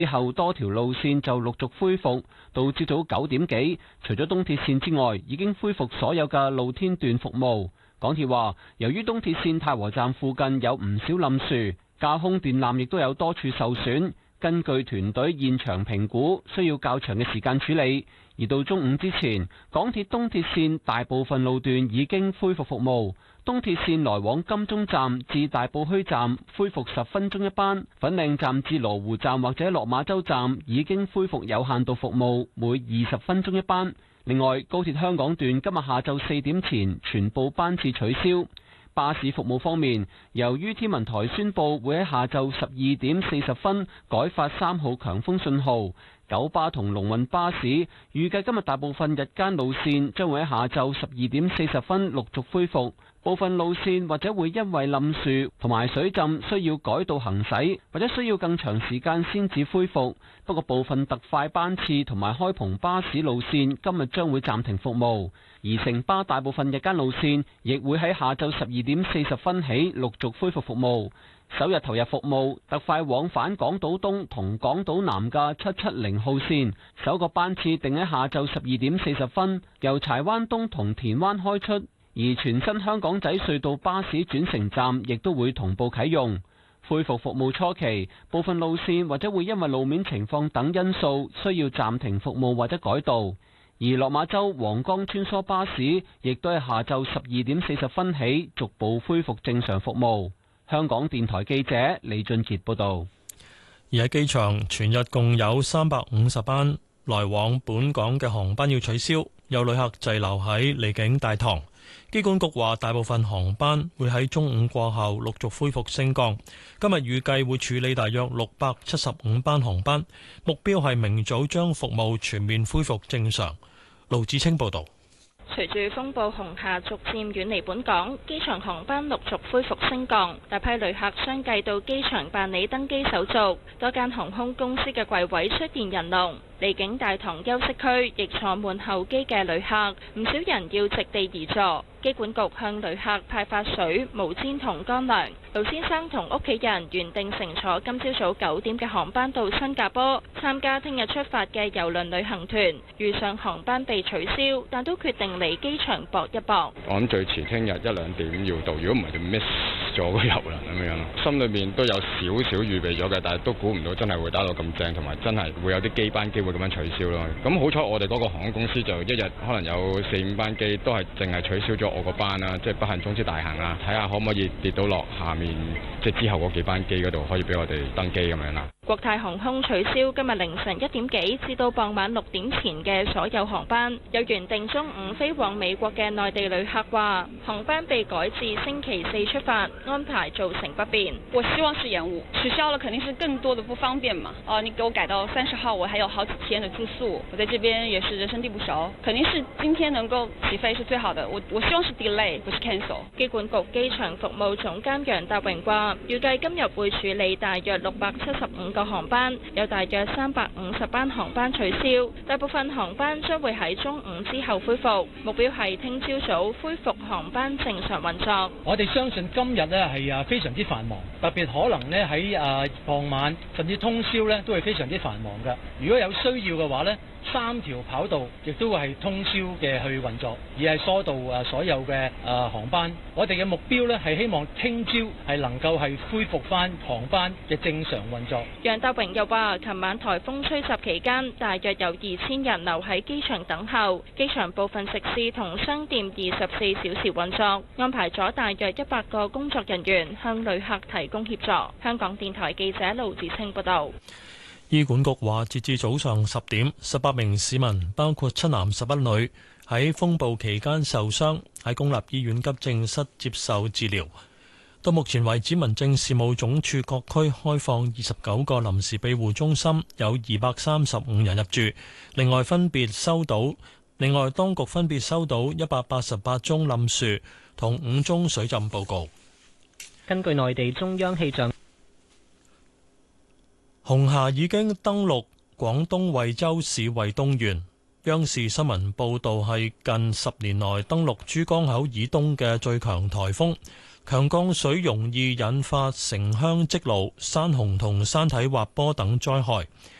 之後多條路線就陸續恢復，到朝早9點幾，除咗東鐵線之外，已經恢復所有嘅露天段服務。港鐵話，由於東鐵線太和站附近有唔少冧樹，架空電纜亦都有多處受損，根據團隊現場評估，需要較長嘅時間處理。而到中午之前，港鐵東鐵線大部分路段已經恢復服務。東鐵線來往金鐘站至大埔墟站恢復10分鐘一班，粉嶺站至羅湖站或者落馬洲站已經恢復有限度服務，每20分鐘一班。另外，高鐵香港段今日下晝4點前全部班次取消。巴士服務方面，由於天文台宣布會喺下晝12點40分改發3號強風信號，九巴同龍運巴士預計今日大部分日間路線將會喺下晝12點40分陸續恢復。部分路線或者會因為冧樹同埋水浸需要改道行駛，或者需要更長時間先至恢復。不過部分特快班次同埋開篷巴士路線今日將會暫停服務，而城巴大部分日間路線亦會喺下晝12點40分起陸續恢復服務。首日投入服務，特快往返港島東同港島南嘅770號線，首個班次定喺下晝12點40分，由柴灣東同田灣開出。而全新香港仔隧道巴士轉乘站亦都會同步啟用。恢復服務初期，部分路線或者會因為路面情況等因素需要暫停服務或者改道。而落馬洲皇崗穿梭巴士亦都係下晝12點40分起逐步恢復正常服務。香港電台記者李俊傑報導。 而喺機場，全日共有350班來往本港嘅航班要取消，有旅客滯留喺離境大堂。機管局話，大部分航班會喺中午過後陸續恢復升降。今日預計會處理大約675班航班，目標係明早將服務全面恢復正常。盧子清報導。 隨住風暴紅霞逐漸遠離本港，機場航班陸續恢復升降，大批旅客相繼到機場辦理登機手續，多間航空公司嘅櫃位出現人龍。離境大堂休息區亦坐滿候機嘅旅客，唔少人要席地而坐。機管局向旅客派發水、毛氈同乾糧。盧先生同屋企人原定乘坐今朝早9點嘅航班到新加坡參加聽日出發嘅郵輪旅行團，遇上航班被取消，但都決定嚟機場搏一搏。 我諗最遲聽日1-2點要到，如果唔係就 miss 咗個郵輪咁樣咯。心裏面都有少少預備咗嘅，但係都估唔到真係會打到咁正，同埋真係會有啲機班機會咁樣取消咯。咁好彩我哋嗰個航空公司就一日可能有4-5班機都係淨係取消咗我個班啦，即係不幸中之大幸啦。睇下可唔可以跌到落下面，即係之後嗰幾班機嗰度可以俾我哋登機咁樣啦。 國泰航空取消今日凌晨1點幾至到傍晚6點前嘅所有航班。有原定中午飛往美國嘅內地旅客話，航班被改至星期4出發，安排造成不便。 我希望是延誤，取消了肯定是更多的不方便嘛。你給我改到30號，我還有好幾天的住宿，我在這邊也是人生地不熟，肯定是今天能夠起飛是最好的。我希望是 delay，不是 cancel。 機管局機場服務總監楊達榮話，預計今日會處理大約675個航班，有大約350班航班取消，大部分航班將會喺中午之後恢復，目標係聽朝早恢復航班正常運作。 我哋相信今日呢係非常之繁忙，特別可能呢喺傍晚甚至通宵呢都係非常之繁忙㗎。如果有需要嘅話呢，3條跑道亦都係通宵嘅去運作，而係疏導所有嘅航班。我哋嘅目標呢係希望聽朝係能夠係恢復翻航班嘅正常運作。 楊達榮又話，琴晚颱風吹襲期間，大約有2000人留喺機場等候，機場部分食肆同商店24小時運作，安排咗大約100個工作人員向旅客提供協助。香港電台記者盧子清報道。 醫管局話，截至早上10點，18名市民，包括7男11女，喺風暴期間受傷，喺公立醫院急症室接受治療。到目前為止，民政事務總署各區開放29個臨時庇護中心，有235人入住。另外，當局分別收到188宗冧樹同5宗水浸報告。 根據內地中央氣象， 紅霞已經登陸廣東惠州市惠東縣。央視新聞報導係近10年來登陸珠江口以東嘅最強颱風， 強降水容易引發城鄉積澇、山洪同山體滑坡等災害。